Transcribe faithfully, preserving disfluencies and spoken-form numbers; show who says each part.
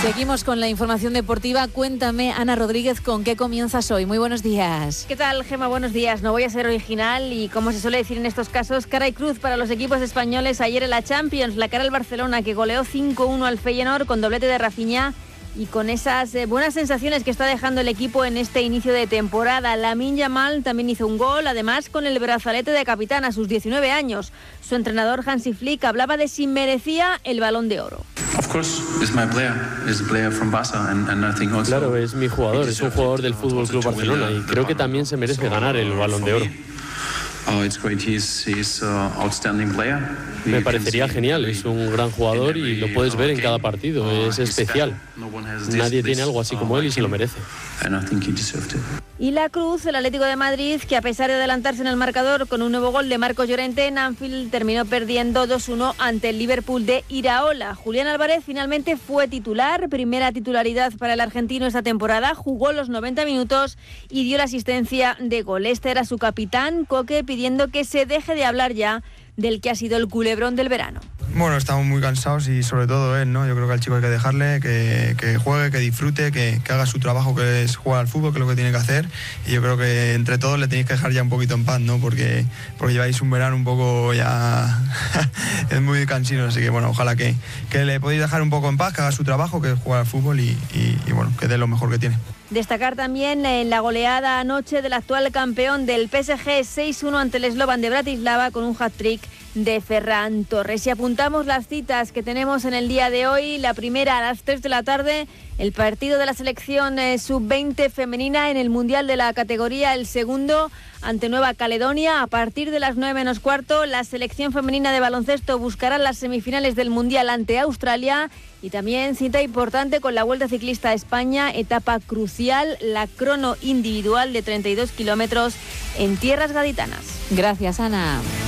Speaker 1: Seguimos con la información deportiva. Cuéntame, Ana Rodríguez, ¿con qué comienzas hoy? Muy buenos días.
Speaker 2: ¿Qué tal, Gemma? Buenos días. No voy a ser original y, como se suele decir en estos casos, cara y cruz para los equipos españoles ayer en la Champions. La cara al Barcelona, que goleó cinco uno al Feyenoord con doblete de Rafinha y con esas eh, buenas sensaciones que está dejando el equipo en este inicio de temporada. Lamine Yamal también hizo un gol, además con el brazalete de capitán a sus diecinueve años. Su entrenador Hansi Flick hablaba de si merecía el Balón de Oro.
Speaker 3: Claro, es mi jugador, es un jugador del Fútbol Club Barcelona y creo que también se merece ganar el Balón de Oro. Me parecería genial, es un gran jugador y lo puedes ver en cada partido, es especial. Nadie tiene algo así como él y se lo merece.
Speaker 2: Y la Cruz, el Atlético de Madrid, que a pesar de adelantarse en el marcador con un nuevo gol de Marcos Llorente en Anfield, terminó perdiendo dos uno ante el Liverpool de Iraola. Julián Álvarez finalmente fue titular, primera titularidad para el argentino esta temporada, jugó los noventa minutos y dio la asistencia de gol. Este era su capitán, Coque, pidiendo que se deje de hablar ya del que ha sido el culebrón del verano.
Speaker 4: Bueno, estamos muy cansados y sobre todo él, ¿no? Yo creo que al chico hay que dejarle, que, que juegue, que disfrute, que, que haga su trabajo, que es jugar al fútbol, que es lo que tiene que hacer. Y yo creo que entre todos le tenéis que dejar ya un poquito en paz, ¿no? Porque, porque lleváis un verano un poco ya... es muy cansino, así que bueno, ojalá que, que le podéis dejar un poco en paz, que haga su trabajo, que es jugar al fútbol y, y, y bueno, que dé lo mejor que tiene.
Speaker 2: Destacar también en la goleada anoche del actual campeón del P S G seis uno ante el Slovan de Bratislava con un hat-trick de Ferran Torres. Y apuntamos las citas que tenemos en el día de hoy. La primera a las tres de la tarde, el partido de la selección eh, sub veinte femenina en el Mundial de la categoría. El segundo ante Nueva Caledonia. A partir de las nueve menos cuarto, la selección femenina de baloncesto buscará las semifinales del Mundial ante Australia. Y también cita importante con la Vuelta Ciclista a España, etapa crucial, la crono individual de treinta y dos kilómetros en tierras gaditanas.
Speaker 1: Gracias, Ana.